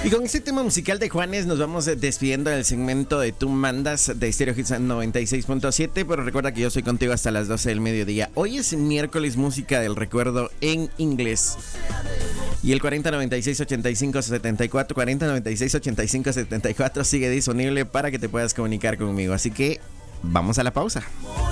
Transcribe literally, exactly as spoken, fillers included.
Y con este tema musical de Juanes nos vamos despidiendo del segmento de Tú Mandas de Stereo Hits noventa y seis punto siete, pero recuerda que yo soy contigo hasta las doce del mediodía. Hoy es miércoles, música del recuerdo en inglés. Y el cuarenta noventa y seis ochenta y cinco setenta y cuatro, cuarenta noventa y seis ochenta y cinco setenta y cuatro sigue disponible para que te puedas comunicar conmigo. Así que vamos a la pausa.